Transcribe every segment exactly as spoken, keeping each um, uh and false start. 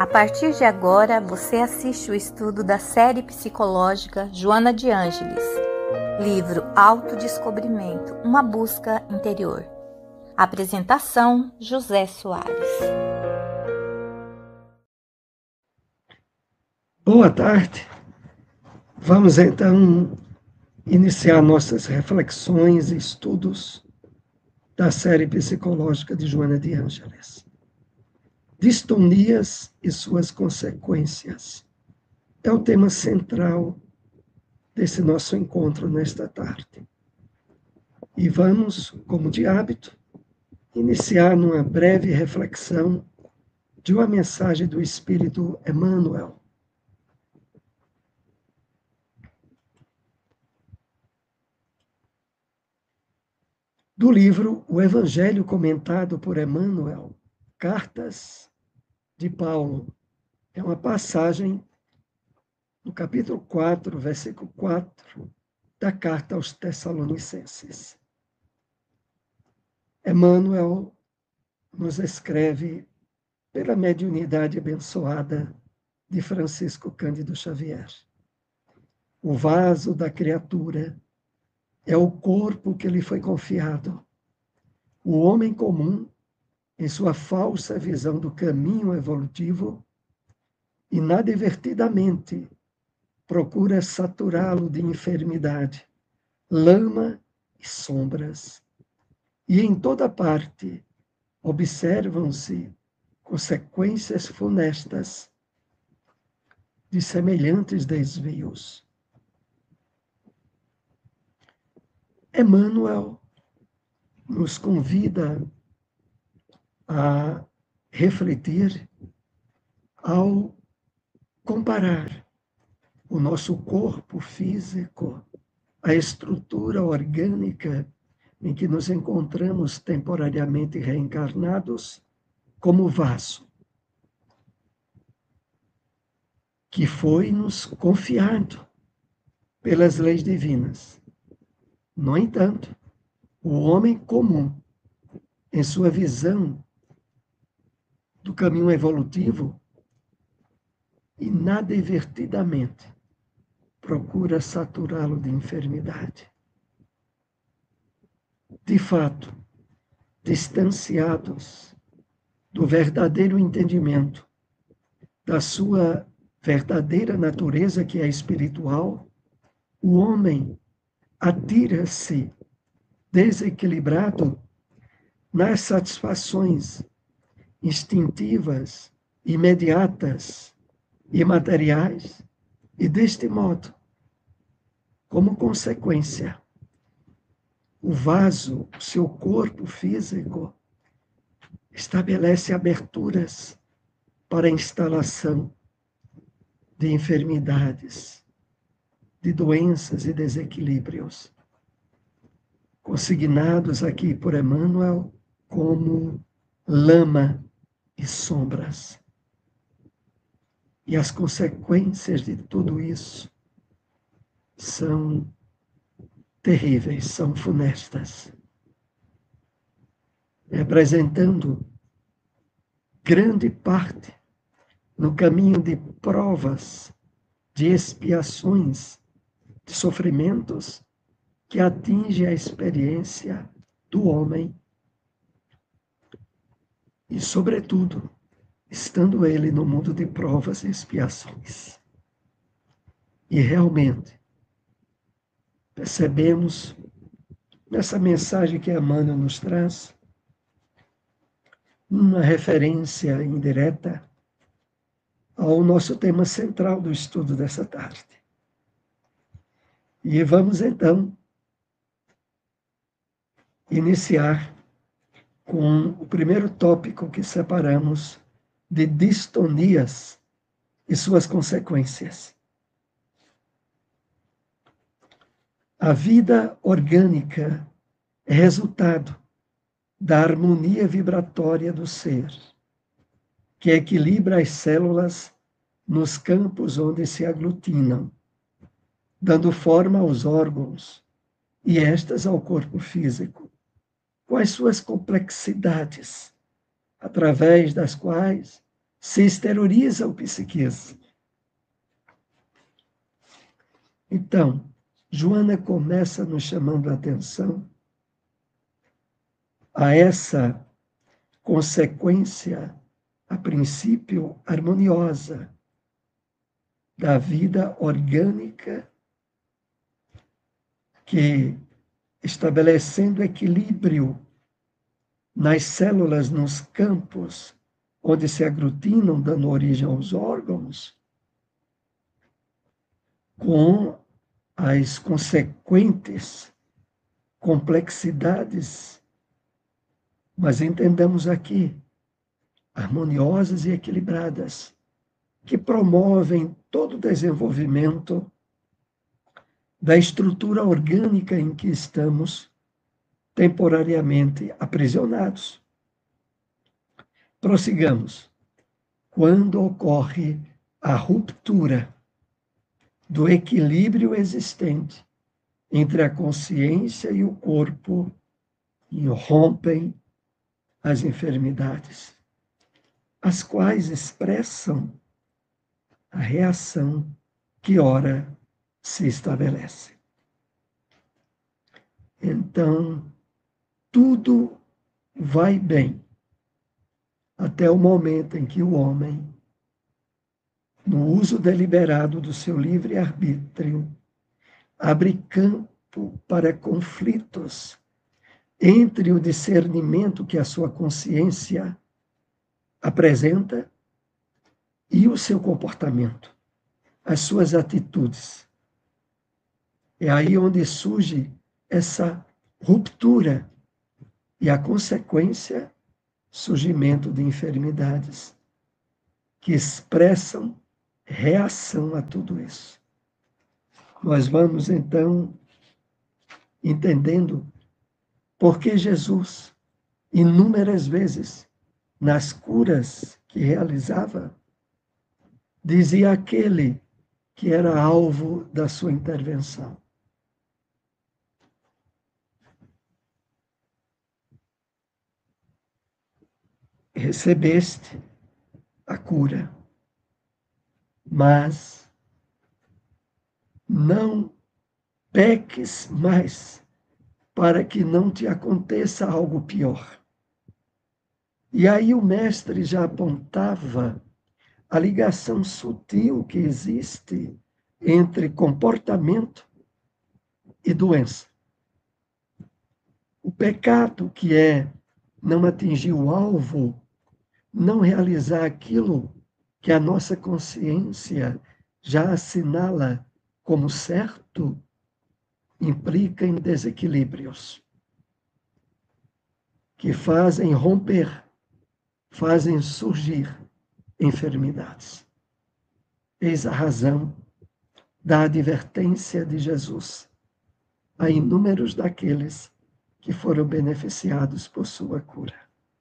A partir de agora, você assiste o estudo da série psicológica Joana de Ângeles, livro Autodescobrimento, uma busca interior. Apresentação, José Soares. Boa tarde. Vamos então iniciar nossas reflexões e estudos da série psicológica de Joana de Ângeles. Distonias e suas consequências é o tema central desse nosso encontro nesta tarde. E vamos, como de hábito, iniciar numa breve reflexão de uma mensagem do Espírito Emmanuel. Do livro O Evangelho Comentado por Emmanuel, Cartas de Paulo. É uma passagem no capítulo quatro, versículo quatro, da carta aos Tessalonicenses. Emmanuel nos escreve pela mediunidade abençoada de Francisco Cândido Xavier. O vaso da criatura é o corpo que lhe foi confiado. O homem comum, em sua falsa visão do caminho evolutivo, inadvertidamente procura saturá-lo de enfermidade, lama e sombras. E em toda parte observam-se consequências funestas de semelhantes desvios. Emmanuel nos convida a refletir ao comparar o nosso corpo físico, a estrutura orgânica em que nos encontramos temporariamente reencarnados, como vaso, que foi-nos confiado pelas leis divinas. No entanto, o homem comum, em sua visão do caminho evolutivo, inadvertidamente procura saturá-lo de enfermidade. De fato, distanciados do verdadeiro entendimento da sua verdadeira natureza, que é espiritual, o homem atira-se desequilibrado nas satisfações instintivas, imediatas e materiais, e deste modo, como consequência, o vaso, o seu corpo físico, estabelece aberturas para a instalação de enfermidades, de doenças e desequilíbrios, consignados aqui por Emmanuel como lama e sombras. E as consequências de tudo isso são terríveis, são funestas, representando grande parte no caminho de provas, de expiações, de sofrimentos que atinge a experiência do homem e, sobretudo, estando ele no mundo de provas e expiações. E realmente percebemos nessa mensagem que Emmanuel nos traz uma referência indireta ao nosso tema central do estudo dessa tarde. E vamos então iniciar com o primeiro tópico que separamos de distonias e suas consequências. A vida orgânica é resultado da harmonia vibratória do ser, que equilibra as células nos campos onde se aglutinam, dando forma aos órgãos e estas ao corpo físico, com as suas complexidades, através das quais se exterioriza o psiquismo. Então, Joana começa nos chamando a atenção a essa consequência, a princípio harmoniosa, da vida orgânica, que, estabelecendo equilíbrio nas células, nos campos onde se aglutinam, dando origem aos órgãos, com as consequentes complexidades, mas entendamos aqui, harmoniosas e equilibradas, que promovem todo o desenvolvimento da estrutura orgânica em que estamos temporariamente aprisionados. Prossigamos. Quando ocorre a ruptura do equilíbrio existente entre a consciência e o corpo, irrompem as enfermidades, as quais expressam a reação que ora se estabelece. Então, tudo vai bem até o momento em que o homem, no uso deliberado do seu livre-arbítrio, abre campo para conflitos entre o discernimento que a sua consciência apresenta e o seu comportamento, as suas atitudes. É aí onde surge essa ruptura e a consequência, surgimento de enfermidades que expressam reação a tudo isso. Nós vamos, então, entendendo por que Jesus, inúmeras vezes, nas curas que realizava, dizia àquele que era alvo da sua intervenção: recebeste a cura, mas não peques mais, para que não te aconteça algo pior. E aí o mestre já apontava a ligação sutil que existe entre comportamento e doença. O pecado, que é não atingir o alvo, não realizar aquilo que a nossa consciência já assinala como certo, implica em desequilíbrios que fazem romper, fazem surgir enfermidades. Eis a razão da advertência de Jesus a inúmeros daqueles que foram beneficiados por sua cura.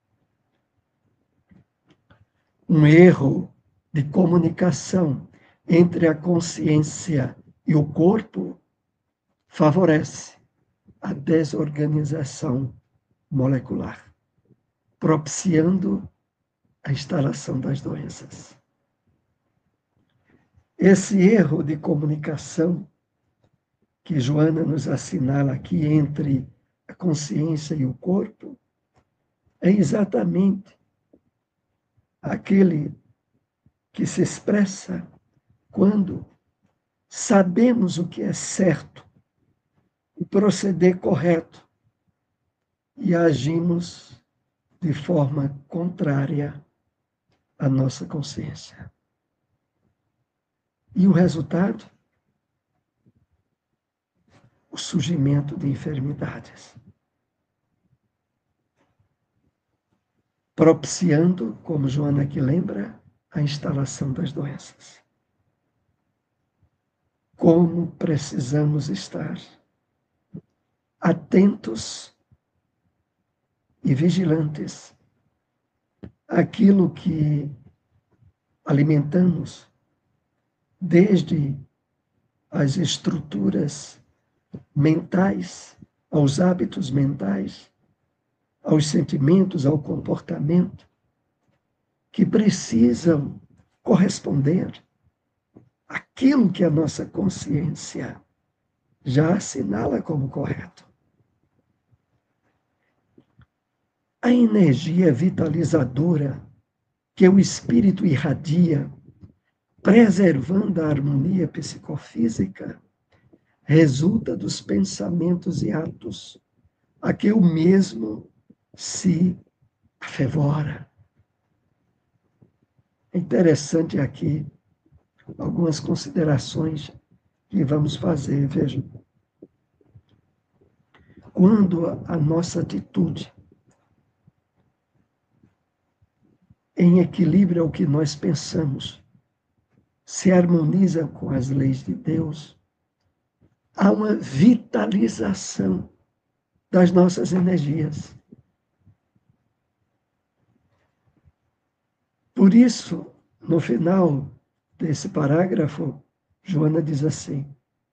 Um erro de comunicação entre a consciência e o corpo favorece a desorganização molecular, propiciando a instalação das doenças. Esse erro de comunicação que Joana nos assinala aqui entre a consciência e o corpo é exatamente aquele que se expressa quando sabemos o que é certo, o proceder correto, e agimos de forma contrária à nossa consciência. E o resultado? O surgimento de enfermidades, propiciando, como Joana aqui lembra, a instalação das doenças. Como precisamos estar atentos e vigilantes àquilo que alimentamos, desde as estruturas mentais, aos hábitos mentais, aos sentimentos, ao comportamento, que que precisam corresponder àquilo que a nossa consciência já assinala como correto. A energia vitalizadora que o espírito irradia, preservando a harmonia psicofísica, resulta dos pensamentos e atos a que o mesmo se afevora. É interessante aqui algumas considerações que vamos fazer. Vejam, quando a nossa atitude em equilíbrio ao que nós pensamos se harmoniza com as leis de Deus, há uma vitalização das nossas energias. Por isso, no final desse parágrafo, Joana diz assim: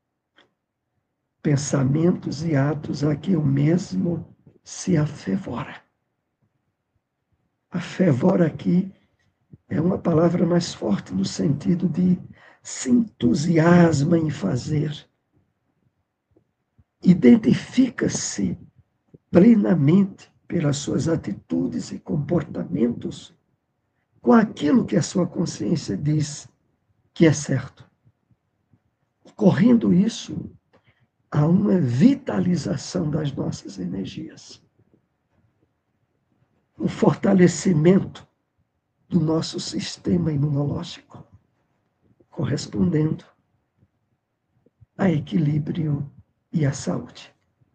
pensamentos e atos a que o mesmo se afevora. Afevora aqui é uma palavra mais forte no sentido de se entusiasma em fazer. Identifica-se plenamente pelas suas atitudes e comportamentos com aquilo que a sua consciência diz que é certo. Ocorrendo isso, há uma vitalização das nossas energias. Um fortalecimento do nosso sistema imunológico, correspondendo a equilíbrio e a saúde.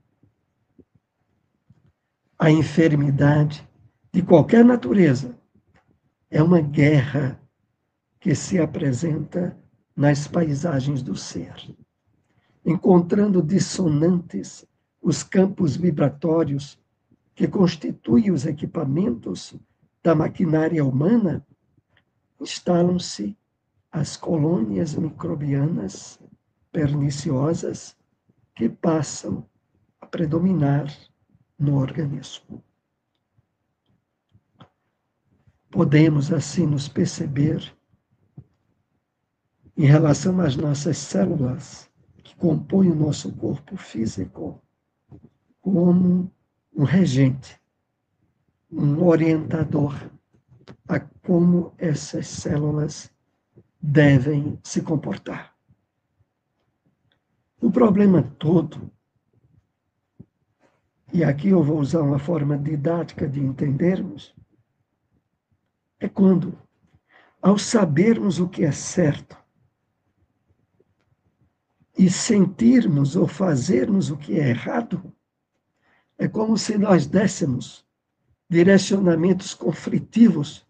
A enfermidade de qualquer natureza é uma guerra que se apresenta nas paisagens do ser, encontrando dissonantes os campos vibratórios que constituem os equipamentos da maquinária humana, instalam-se as colônias microbianas perniciosas que passam a predominar no organismo. Podemos, assim, nos perceber em relação às nossas células que compõem o nosso corpo físico como um regente, um orientador a como essas células devem se comportar. O problema todo, e aqui eu vou usar uma forma didática de entendermos, é quando, ao sabermos o que é certo e sentirmos ou fazermos o que é errado, é como se nós dessemos direcionamentos conflitivos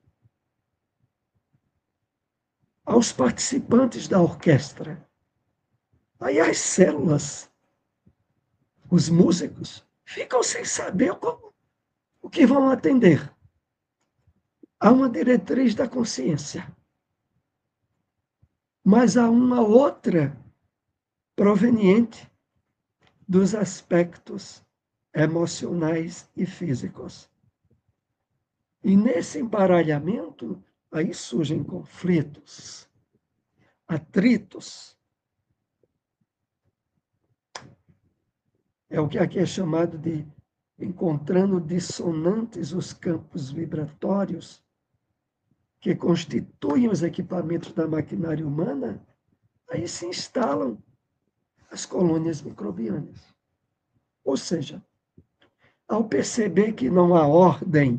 aos participantes da orquestra. Aí as células, os músicos, ficam sem saber como, o que vão atender. Há uma diretriz da consciência, mas há uma outra proveniente dos aspectos emocionais e físicos. E nesse embaralhamento, aí surgem conflitos, atritos. É o que aqui é chamado de encontrando dissonantes os campos vibratórios que constituem os equipamentos da maquinária humana, aí se instalam as colônias microbianas. Ou seja, ao perceber que não há ordem,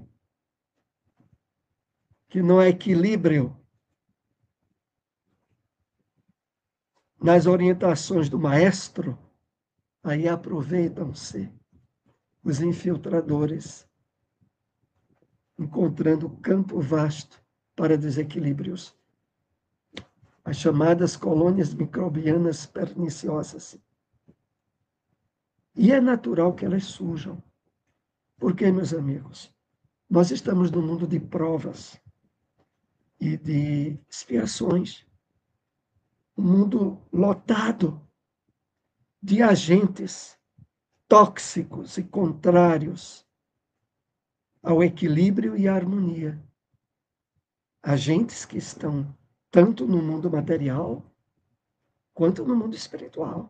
que não há equilíbrio nas orientações do maestro, aí aproveitam-se os infiltradores, encontrando campo vasto para desequilíbrios. As chamadas colônias microbianas perniciosas. E é natural que elas surjam. Porque, meus amigos, nós estamos num mundo de provas e de expiações. Um mundo lotado de agentes tóxicos e contrários ao equilíbrio e à harmonia. agentes que estão tanto no mundo material quanto no mundo espiritual.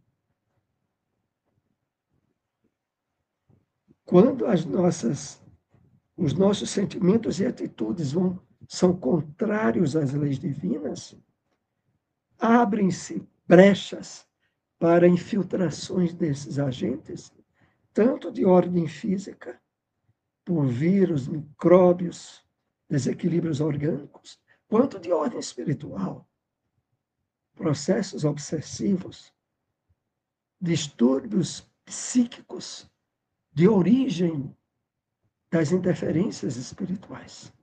Quando as nossas, os nossos sentimentos e atitudes vão, são contrários às leis divinas, abrem-se brechas para infiltrações desses agentes, tanto de ordem física, por vírus, micróbios, desequilíbrios orgânicos, quanto de ordem espiritual, processos obsessivos, distúrbios psíquicos de origem das interferências espirituais.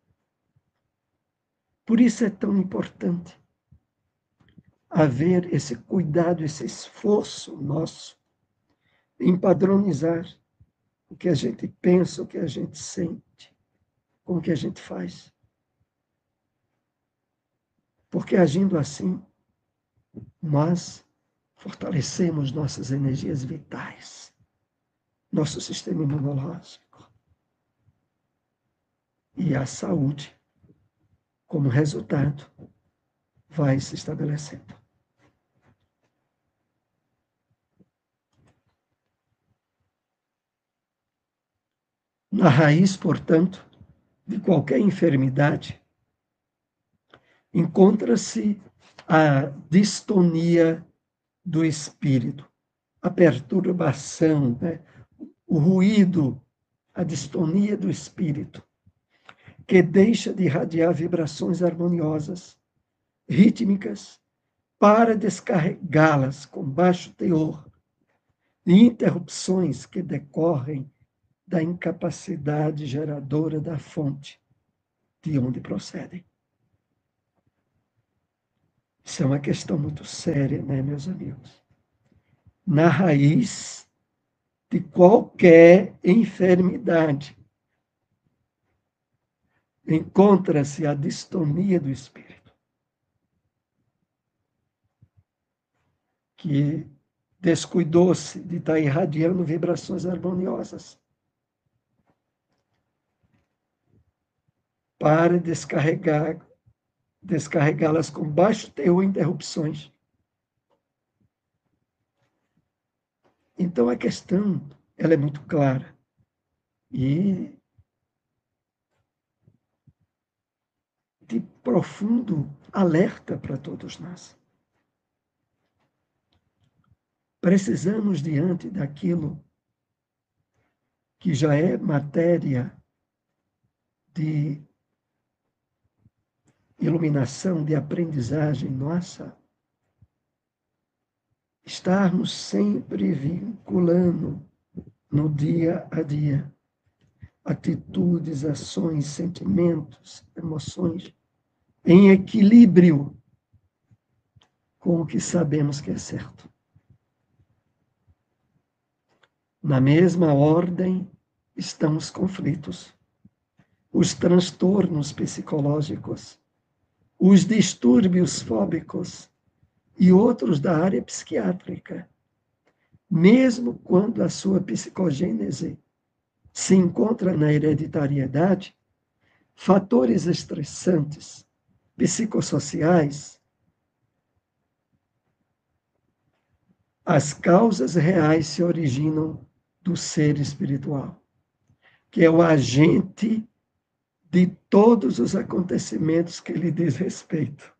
Por isso é tão importante haver esse cuidado, esse esforço nosso em padronizar o que a gente pensa, o que a gente sente, com o que a gente faz. Porque agindo assim, nós fortalecemos nossas energias vitais, nosso sistema imunológico. E a saúde, como resultado, vai se estabelecendo. Na raiz, portanto, de qualquer enfermidade, encontra-se a distonia do espírito, a perturbação, né? O ruído, a distonia do espírito, que deixa de irradiar vibrações harmoniosas, rítmicas, para descarregá-las com baixo teor, e interrupções que decorrem da incapacidade geradora da fonte, de onde procedem. Isso é uma questão muito séria, né, meus amigos? Na raiz de qualquer enfermidade encontra-se a distonia do espírito, que descuidou-se de estar irradiando vibrações harmoniosas para descarregar, descarregá-las com baixo teor e interrupções. Então a questão, ela é muito clara e de profundo alerta para todos nós. Precisamos, diante daquilo que já é matéria de iluminação, de aprendizagem nossa, estarmos sempre vinculando no dia a dia atitudes, ações, sentimentos, emoções, em equilíbrio com o que sabemos que é certo. Na mesma ordem estão os conflitos, os transtornos psicológicos, os distúrbios fóbicos e outros da área psiquiátrica, mesmo quando a sua psicogênese se encontra na hereditariedade, fatores estressantes psicossociais, as causas reais se originam do ser espiritual, que é o agente de todos os acontecimentos que lhe diz respeito.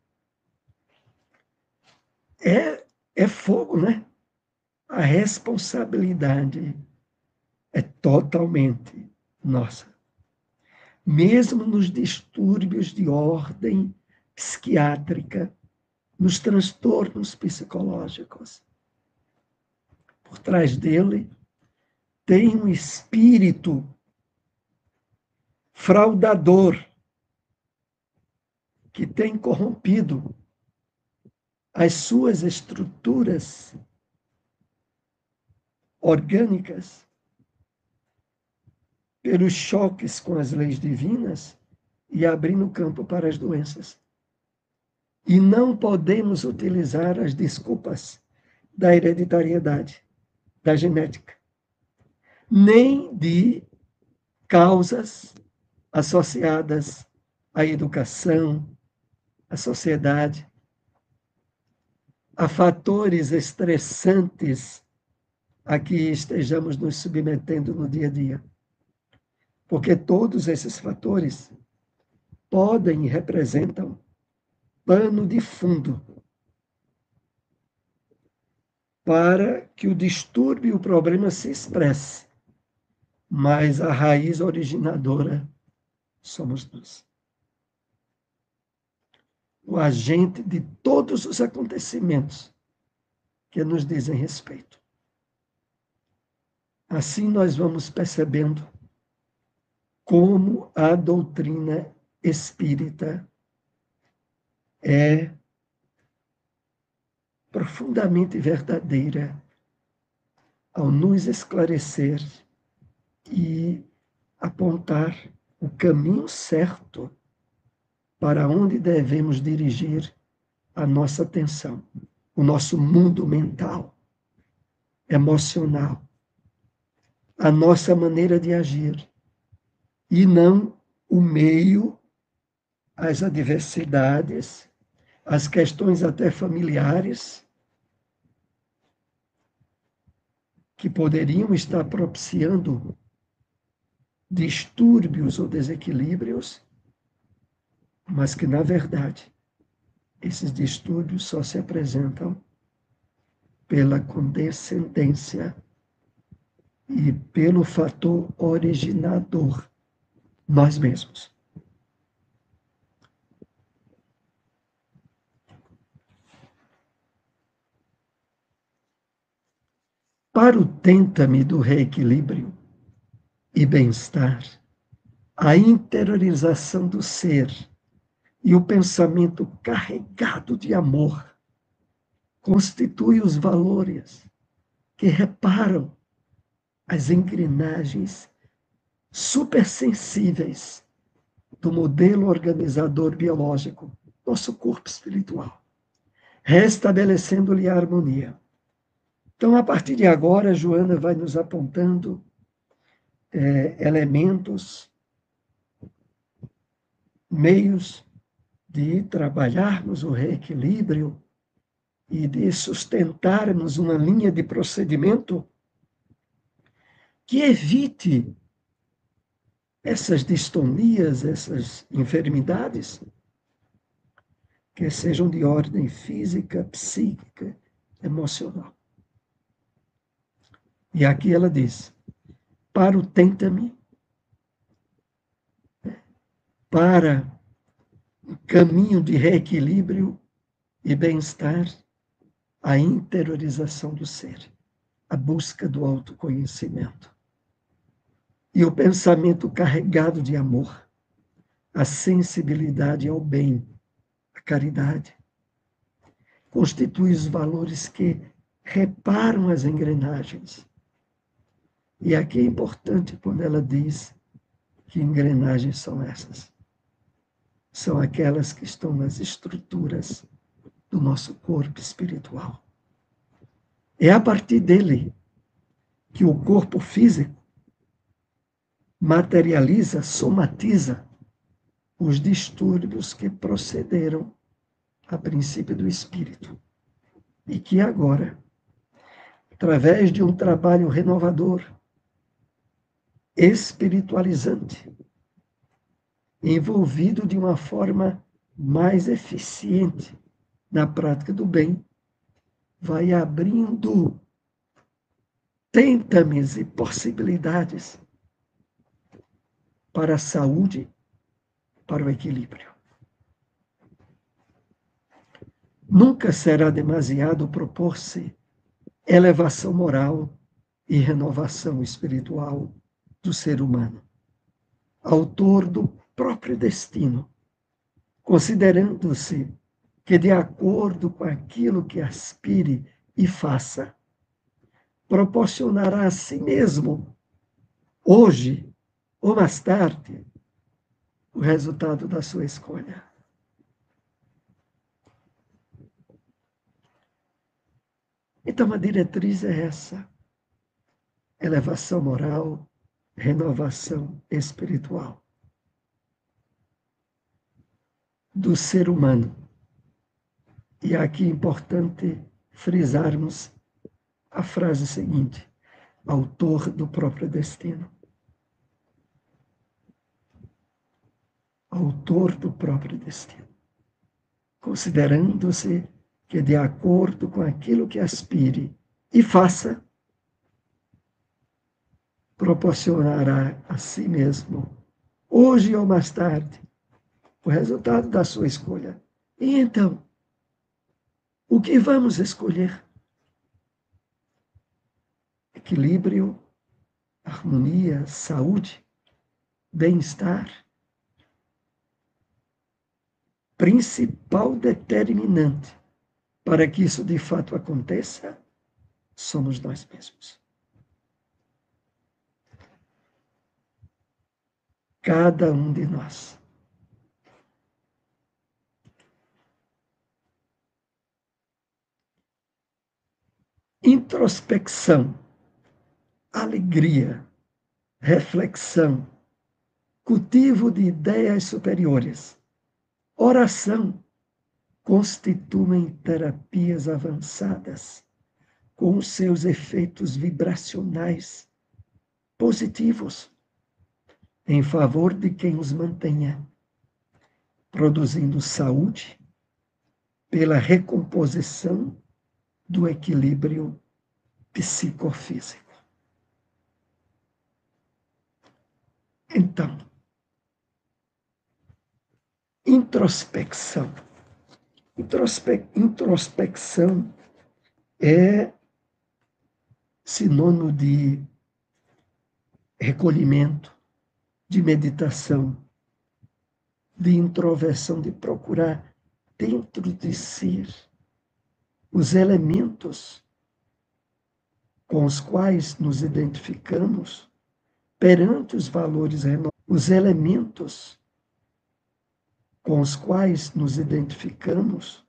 É, é fogo, né? A responsabilidade é totalmente nossa. Mesmo nos distúrbios de ordem psiquiátrica, nos transtornos psicológicos, por trás dele tem um espírito fraudador que tem corrompido as suas estruturas orgânicas pelos choques com as leis divinas e abrindo campo para as doenças. E não podemos utilizar as desculpas da hereditariedade, da genética, nem de causas associadas a educação, a sociedade, a fatores estressantes a que estejamos nos submetendo no dia a dia. Porque todos esses fatores podem e representam pano de fundo para que o distúrbio e o problema se expresse, mas a raiz originadora somos nós. O agente de todos os acontecimentos que nos dizem respeito. Assim nós vamos percebendo como a doutrina espírita é profundamente verdadeira ao nos esclarecer e apontar o caminho certo para onde devemos dirigir a nossa atenção, o nosso mundo mental, emocional, a nossa maneira de agir, e não o meio, as adversidades, as questões até familiares, que poderiam estar propiciando distúrbios ou desequilíbrios, mas que, na verdade, esses distúrbios só se apresentam pela condescendência e pelo fator originador, nós mesmos. Para o tenta-me do reequilíbrio e bem-estar, a interiorização do ser e o pensamento carregado de amor constitui os valores que reparam as engrenagens supersensíveis do modelo organizador biológico, nosso corpo espiritual, restabelecendo-lhe a harmonia. Então, a partir de agora, Joana vai nos apontando é, elementos, meios de trabalharmos o reequilíbrio e de sustentarmos uma linha de procedimento que evite essas distonias, essas enfermidades, que sejam de ordem física, psíquica, emocional. E aqui ela diz, para o tenta-me, para o caminho de reequilíbrio e bem-estar, a interiorização do ser, a busca do autoconhecimento. E o pensamento carregado de amor, a sensibilidade ao bem, a caridade, constitui os valores que reparam as engrenagens. E aqui é importante quando ela diz que engrenagens são essas. São aquelas que estão nas estruturas do nosso corpo espiritual. É a partir dele que o corpo físico materializa, somatiza os distúrbios que procederam a princípio do espírito. E que agora, através de um trabalho renovador, espiritualizante, envolvido de uma forma mais eficiente na prática do bem, vai abrindo tentames e possibilidades para a saúde, para o equilíbrio. Nunca será demasiado propor-se elevação moral e renovação espiritual do ser humano, autor do próprio destino, considerando-se que, de acordo com aquilo que aspire e faça, proporcionará a si mesmo, hoje ou mais tarde, o resultado da sua escolha. Então, a diretriz é essa: elevação moral, renovação espiritual. do ser humano. E aqui é importante frisarmos a frase seguinte: autor do próprio destino. Autor do próprio destino. Considerando-se que, de acordo com aquilo que aspire e faça, proporcionará a si mesmo, hoje ou mais tarde, o resultado da sua escolha. E então, o que vamos escolher? Equilíbrio, harmonia, saúde, bem-estar. Principal determinante para que isso de fato aconteça, somos nós mesmos. Cada um de nós. Introspecção, alegria, reflexão, cultivo de ideias superiores, oração, constituem terapias avançadas, com os seus efeitos vibracionais positivos, em favor de quem os mantenha, produzindo saúde pela recomposição do equilíbrio psicofísico. Então, introspecção. Introspe introspecção é sinônimo de recolhimento, de meditação, de introversão, de procurar dentro de si os elementos com os quais nos identificamos perante os valores renovados, os elementos com os quais nos identificamos